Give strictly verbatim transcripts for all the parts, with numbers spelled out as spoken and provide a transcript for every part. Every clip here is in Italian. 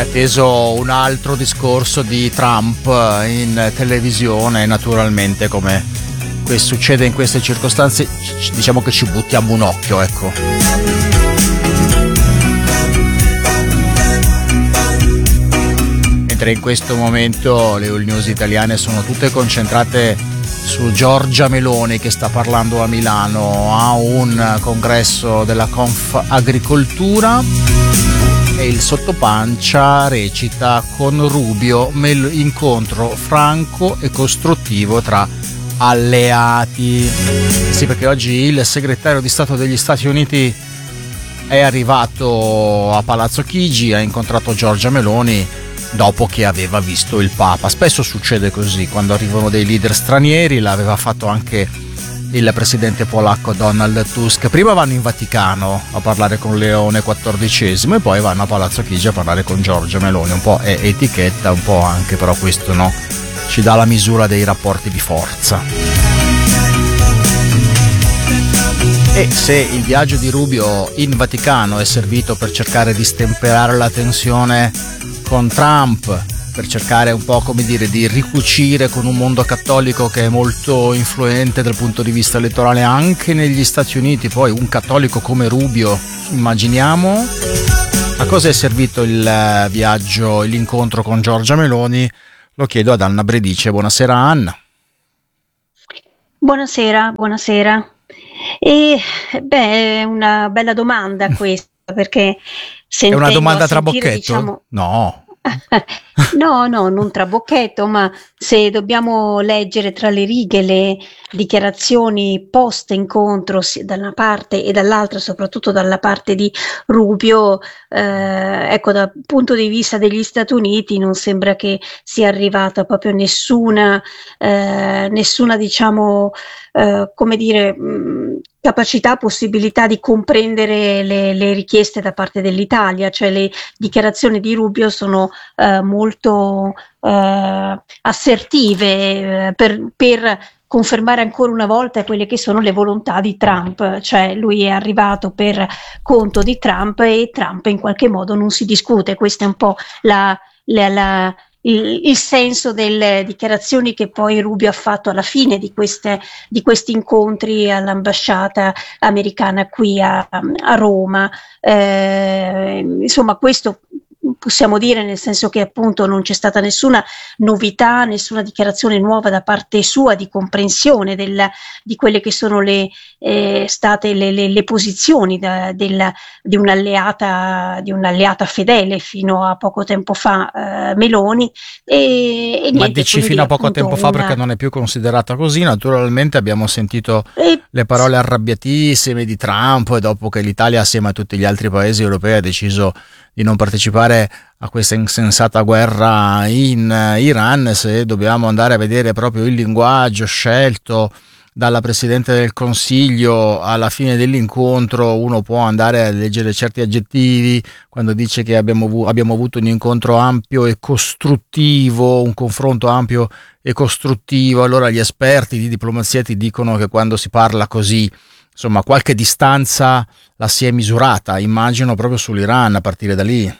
atteso un altro discorso di Trump in televisione, naturalmente, come succede in queste circostanze, diciamo che ci buttiamo un occhio, ecco. Mentre in questo momento le all news italiane sono tutte concentrate su Giorgia Meloni, che sta parlando a Milano a un congresso della Confagricoltura, e il sottopancia recita: con Rubio incontro franco e costruttivo tra alleati. Sì, perché oggi il segretario di Stato degli Stati Uniti è arrivato a Palazzo Chigi, ha incontrato Giorgia Meloni dopo che aveva visto il Papa. Spesso succede così quando arrivano dei leader stranieri, l'aveva fatto anche il presidente polacco Donald Tusk. Prima vanno in Vaticano a parlare con Leone quattordicesimo e poi vanno a Palazzo Chigi a parlare con Giorgia Meloni. Un po' è etichetta, un po' anche, però questo no, ci dà la misura dei rapporti di forza. E se il viaggio di Rubio in Vaticano è servito per cercare di stemperare la tensione con Trump, per cercare un po', come dire, di ricucire con un mondo cattolico che è molto influente dal punto di vista elettorale anche negli Stati Uniti, poi un cattolico come Rubio, immaginiamo, a cosa è servito il viaggio, l'incontro con Giorgia Meloni? Lo chiedo ad Anna Bredice. Buonasera Anna. Buonasera, buonasera. E beh, è una bella domanda questa, perché è una domanda tra bocchetto? Diciamo, no. No, no, non trabocchetto, ma se dobbiamo leggere tra le righe le dichiarazioni post incontro da una parte e dall'altra, soprattutto dalla parte di Rubio, eh, ecco, dal punto di vista degli Stati Uniti non sembra che sia arrivata proprio nessuna, eh, nessuna diciamo, eh, come dire, mh, capacità, possibilità di comprendere le, le richieste da parte dell'Italia, cioè le dichiarazioni di Rubio sono eh, molto eh, assertive eh, per, per confermare ancora una volta quelle che sono le volontà di Trump, cioè lui è arrivato per conto di Trump e Trump in qualche modo non si discute. Questa è un po' la, la, la Il, il senso delle dichiarazioni che poi Rubio ha fatto alla fine di, queste, di questi incontri all'ambasciata americana qui a, a Roma. Eh, insomma, questo possiamo dire, nel senso che appunto non c'è stata nessuna novità, nessuna dichiarazione nuova da parte sua di comprensione del, di quelle che sono le eh, state le, le, le posizioni da, del, di un'alleata di un'alleata fedele fino a poco tempo fa, eh, Meloni. E, e Ma niente, dici fino a poco tempo fa una... perché non è più considerata così. Naturalmente abbiamo sentito e... le parole arrabbiatissime di Trump, e dopo che l'Italia assieme a tutti gli altri paesi europei ha deciso di non partecipare a questa insensata guerra in Iran, se dobbiamo andare a vedere proprio il linguaggio scelto dalla Presidente del Consiglio alla fine dell'incontro, uno può andare a leggere certi aggettivi quando dice che abbiamo, abbiamo avuto un incontro ampio e costruttivo, un confronto ampio e costruttivo. Allora gli esperti di diplomazia ti dicono che quando si parla così, insomma, qualche distanza la si è misurata, immagino, proprio sull'Iran a partire da lì.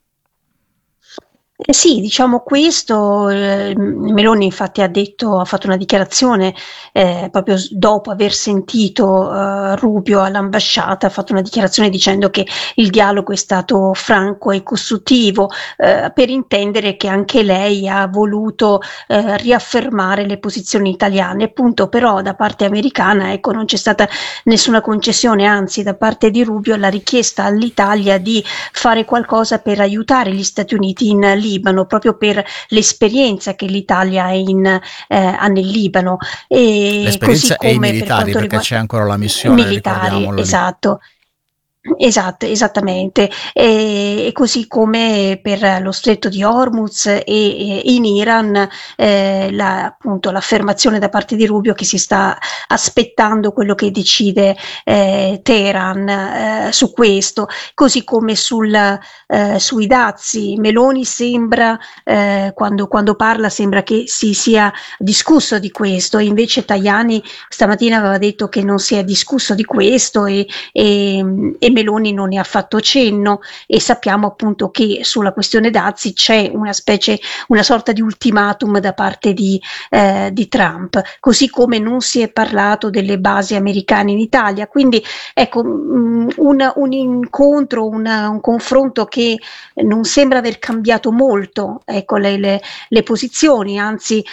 Eh sì, diciamo questo, eh, Meloni infatti ha detto, ha fatto una dichiarazione eh, proprio dopo aver sentito eh, Rubio all'ambasciata, ha fatto una dichiarazione dicendo che il dialogo è stato franco e costruttivo, eh, per intendere che anche lei ha voluto eh, riaffermare le posizioni italiane. Appunto, però da parte americana, ecco, non c'è stata nessuna concessione, anzi da parte di Rubio la richiesta all'Italia di fare qualcosa per aiutare gli Stati Uniti in Libano, proprio per l'esperienza che l'Italia in, eh, ha nel Libano. E l'esperienza così come e i militari, per perché riguarda... c'è ancora la missione, militari, esatto. Esatto, esattamente, e, e così come per lo stretto di Hormuz e, e in Iran, eh, la, appunto l'affermazione da parte di Rubio che si sta aspettando quello che decide eh, Teheran eh, su questo, così come sul, eh, sui dazi. Meloni sembra, eh, quando, quando parla sembra che si sia discusso di questo, e invece Tajani stamattina aveva detto che non si è discusso di questo, e, e, e Meloni non ne ha fatto cenno, e sappiamo appunto che sulla questione dazi c'è una specie, una sorta di ultimatum da parte di, eh, di Trump, così come non si è parlato delle basi americane in Italia. Quindi ecco, mh, un, un incontro, una, un confronto che non sembra aver cambiato molto, ecco, le, le, le posizioni, anzi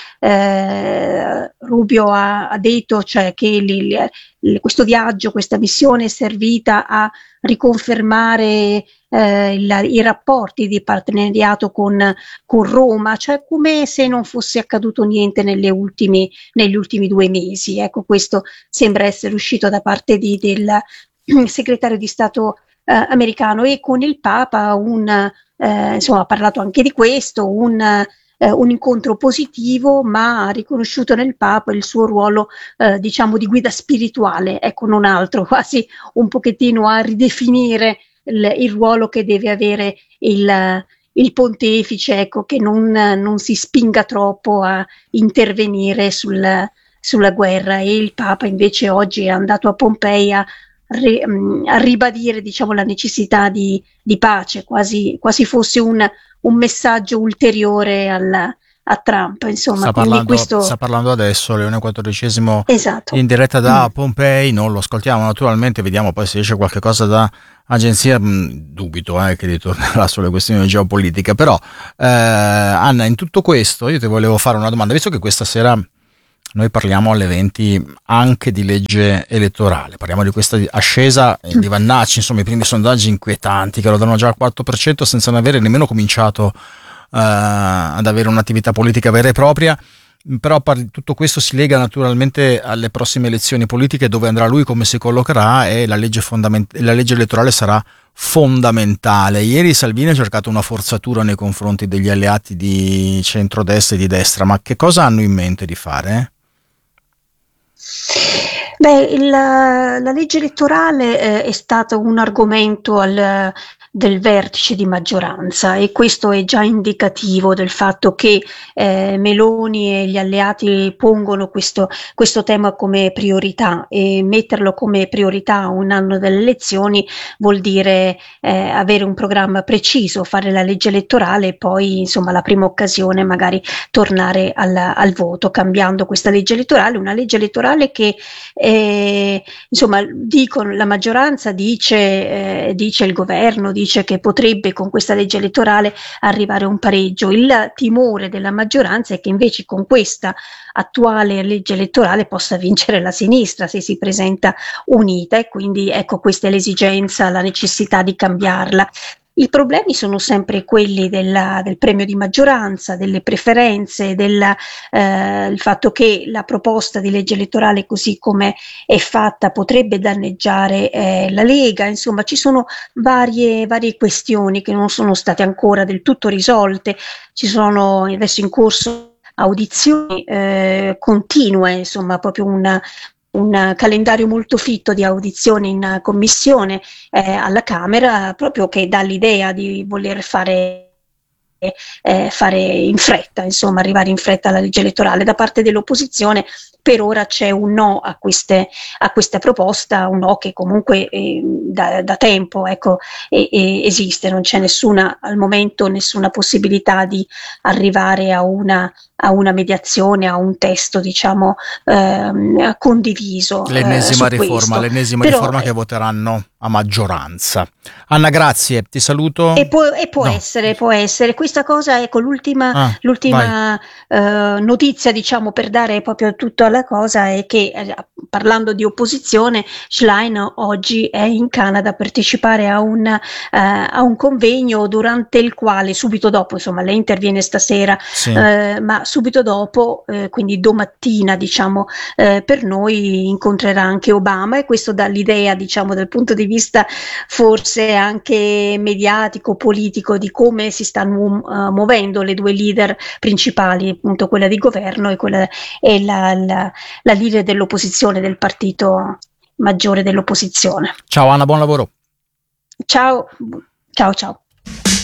eh, Rubio ha, ha detto, cioè, che li, li, questo viaggio, questa missione è servita a riconfermare eh, il, i rapporti di partenariato con, con Roma, cioè come se non fosse accaduto niente nelle ultimi, negli ultimi due mesi. Ecco, questo sembra essere uscito da parte di, del segretario di Stato eh, americano, e con il Papa un, eh, insomma, ha parlato anche di questo, un, eh, un incontro positivo, ma ha riconosciuto nel Papa il suo ruolo, eh, diciamo, di guida spirituale, ecco, non altro, quasi un pochettino a ridefinire il, il ruolo che deve avere il, il pontefice, ecco, che non, non si spinga troppo a intervenire sul, sulla guerra. E il Papa invece oggi è andato a Pompei a Ri, a ribadire, diciamo, la necessità di, di pace, quasi, quasi fosse un, un messaggio ulteriore al, a Trump. Insomma, sta, quindi parlando, questo... sta parlando adesso Leone quattordicesimo, esatto, in diretta da mm. Pompei. Non lo ascoltiamo naturalmente, vediamo poi se esce qualche cosa da agenzia. Mh, dubito eh, che ritornerà sulle questioni di geopolitica, però eh, Anna, in tutto questo io ti volevo fare una domanda, visto che questa sera noi parliamo alle venti anche di legge elettorale, parliamo di questa ascesa di Vannacci, insomma i primi sondaggi inquietanti che lo danno già al quattro per cento senza avere nemmeno cominciato uh, ad avere un'attività politica vera e propria. Però par- tutto questo si lega naturalmente alle prossime elezioni politiche, dove andrà lui, come si collocherà, e la legge, fondament- la legge elettorale sarà fondamentale. Ieri Salvini ha cercato una forzatura nei confronti degli alleati di centrodestra e di destra, ma che cosa hanno in mente di fare? Beh, il, la legge elettorale eh, è stato un argomento al, del vertice di maggioranza, e questo è già indicativo del fatto che eh, Meloni e gli alleati pongono questo, questo tema come priorità, e metterlo come priorità a un anno delle elezioni vuol dire eh, avere un programma preciso, fare la legge elettorale e poi, insomma, la prima occasione magari tornare al, al voto, cambiando questa legge elettorale, una legge elettorale che eh, insomma, dicono, la maggioranza dice, eh, dice il governo, dice che potrebbe con questa legge elettorale arrivare a un pareggio. Il timore della maggioranza è che invece con questa attuale legge elettorale possa vincere la sinistra se si presenta unita, e quindi ecco, questa è l'esigenza, la necessità di cambiarla. I problemi sono sempre quelli della, del premio di maggioranza, delle preferenze, del eh, fatto che la proposta di legge elettorale così come è fatta potrebbe danneggiare eh, la Lega. Insomma, ci sono varie, varie questioni che non sono state ancora del tutto risolte. Ci sono adesso in corso audizioni eh, continue, insomma, proprio una un calendario molto fitto di audizioni in commissione eh, alla Camera, proprio che dà l'idea di voler fare eh, fare in fretta, insomma, arrivare in fretta alla legge elettorale. Da parte dell'opposizione per ora c'è un no a, queste, a questa proposta, un no che comunque eh, da, da tempo ecco, e, e esiste, non c'è nessuna, al momento nessuna possibilità di arrivare a una, a una mediazione, a un testo, diciamo, ehm, condiviso. L'ennesima eh, riforma, questo. l'ennesima Però, riforma che voteranno a maggioranza. Anna, grazie, ti saluto. E può, e può No. essere, può essere. Questa cosa, ecco, l'ultima, Ah, l'ultima eh, notizia, diciamo, per dare proprio tutto alla cosa, è che, eh, parlando di opposizione, Schlein oggi è in Canada a partecipare a un, eh, a un convegno durante il quale, subito dopo, insomma, lei interviene stasera, sì. eh, ma subito dopo, eh, quindi domattina, diciamo, eh, per noi incontrerà anche Obama, e questo dà l'idea, diciamo, dal punto di vista forse anche mediatico, politico, di come si stanno uh, muovendo le due leader principali, appunto quella di governo e quella e la, la, la leader dell'opposizione, del partito maggiore dell'opposizione. Ciao Anna, buon lavoro. Ciao, ciao, ciao.